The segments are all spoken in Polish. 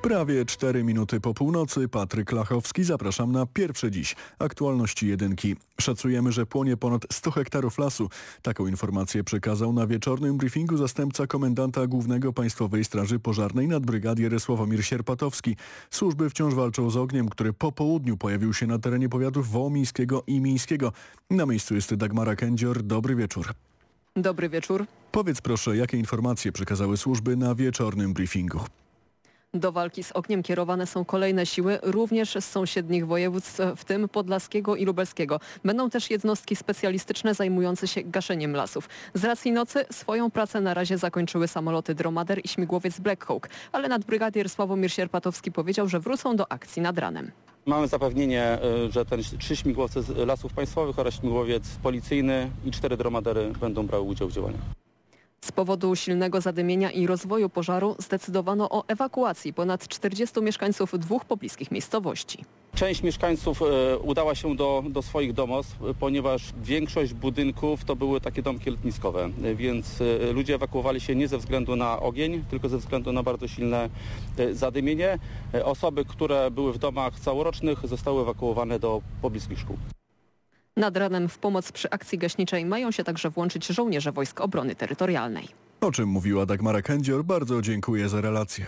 Prawie 4 minuty po północy. Patryk Lachowski. Zapraszam na pierwsze dziś aktualności jedynki. Szacujemy, że płonie ponad 100 hektarów lasu. Taką informację przekazał na wieczornym briefingu zastępca komendanta Głównego Państwowej Straży Pożarnej nadbrygadier Sławomir Sierpatowski. Służby wciąż walczą z ogniem, który po południu pojawił się na terenie powiatów wołomińskiego i mińskiego. Na miejscu jest Dagmara Kędzior. Dobry wieczór. Dobry wieczór. Powiedz proszę, jakie informacje przekazały służby na wieczornym briefingu? Do walki z ogniem kierowane są kolejne siły, również z sąsiednich województw, w tym podlaskiego i lubelskiego. Będą też jednostki specjalistyczne zajmujące się gaszeniem lasów. Z racji nocy swoją pracę na razie zakończyły samoloty Dromader i śmigłowiec Black Hawk, ale nadbrygadier Sławomir Sierpatowski powiedział, że wrócą do akcji nad ranem. Mamy zapewnienie, że 3 śmigłowce z Lasów Państwowych oraz śmigłowiec policyjny i 4 dromadery będą brały udział w działaniach. Z powodu silnego zadymienia i rozwoju pożaru zdecydowano o ewakuacji ponad 40 mieszkańców 2 pobliskich miejscowości. Część mieszkańców udała się do swoich domostw, ponieważ większość budynków to były takie domki letniskowe, więc ludzie ewakuowali się nie ze względu na ogień, tylko ze względu na bardzo silne zadymienie. Osoby, które były w domach całorocznych, zostały ewakuowane do pobliskich szkół. Nad ranem w pomoc przy akcji gaśniczej mają się także włączyć żołnierze Wojsk Obrony Terytorialnej. O czym mówiła Dagmara Kędzior. Bardzo dziękuję za relację.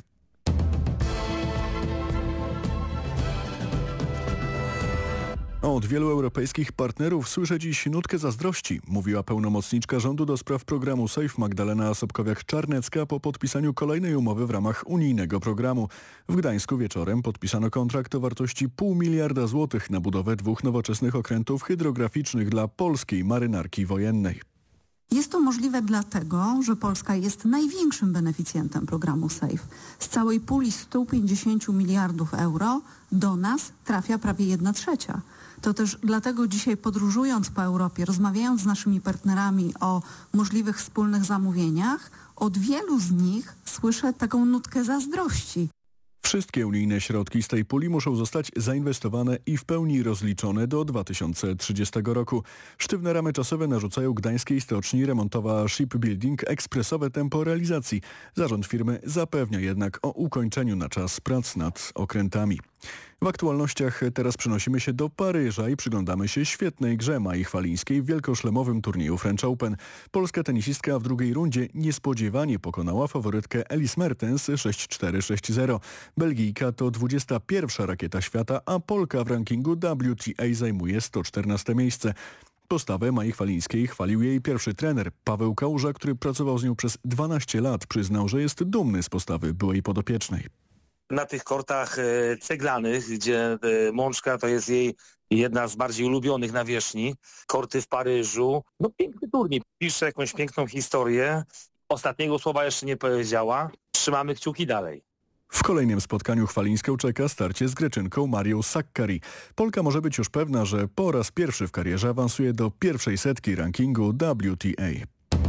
Od wielu europejskich partnerów słyszę dziś nutkę zazdrości, mówiła pełnomocniczka rządu do spraw programu SAFE Magdalena Sobkowiak-Czarnecka po podpisaniu kolejnej umowy w ramach unijnego programu. W Gdańsku wieczorem podpisano kontrakt o wartości 0,5 miliarda złotych na budowę 2 nowoczesnych okrętów hydrograficznych dla polskiej marynarki wojennej. Jest to możliwe dlatego, że Polska jest największym beneficjentem programu SAFE. Z całej puli 150 miliardów euro do nas trafia prawie 1/3. To też dlatego dzisiaj podróżując po Europie, rozmawiając z naszymi partnerami o możliwych wspólnych zamówieniach, od wielu z nich słyszę taką nutkę zazdrości. Wszystkie unijne środki z tej puli muszą zostać zainwestowane i w pełni rozliczone do 2030 roku. Sztywne ramy czasowe narzucają gdańskiej stoczni remontowa Shipbuilding ekspresowe tempo realizacji. Zarząd firmy zapewnia jednak o ukończeniu na czas prac nad okrętami. W aktualnościach teraz przenosimy się do Paryża i przyglądamy się świetnej grze Mai Chwalińskiej w wielkoszlemowym turnieju French Open. Polska tenisistka w drugiej rundzie niespodziewanie pokonała faworytkę Elise Mertens 6-4, 6-0. Belgijka to 21. rakieta świata, a Polka w rankingu WTA zajmuje 114 miejsce. Postawę Mai Chwalińskiej chwalił jej pierwszy trener. Paweł Kałuża, który pracował z nią przez 12 lat, przyznał, że jest dumny z postawy byłej podopiecznej. Na tych kortach ceglanych, gdzie Mączka to jest jej jedna z bardziej ulubionych nawierzchni. Korty w Paryżu. No piękny turniej. Pisze jakąś piękną historię. Ostatniego słowa jeszcze nie powiedziała. Trzymamy kciuki dalej. W kolejnym spotkaniu Chwalińską czeka starcie z Greczynką Marią Sakkari. Polka może być już pewna, że po raz pierwszy w karierze awansuje do pierwszej setki rankingu WTA.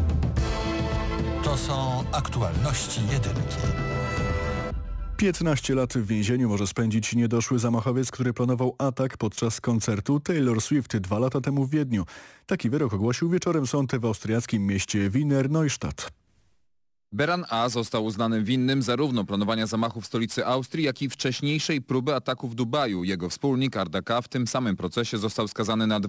To są aktualności jedynki. 15 lat w więzieniu może spędzić niedoszły zamachowiec, który planował atak podczas koncertu Taylor Swift 2 lata temu w Wiedniu. Taki wyrok ogłosił wieczorem sąd w austriackim mieście Wiener Neustadt. Beran A. został uznany winnym zarówno planowania zamachu w stolicy Austrii, jak i wcześniejszej próby ataku w Dubaju. Jego wspólnik Arda K. w tym samym procesie został skazany na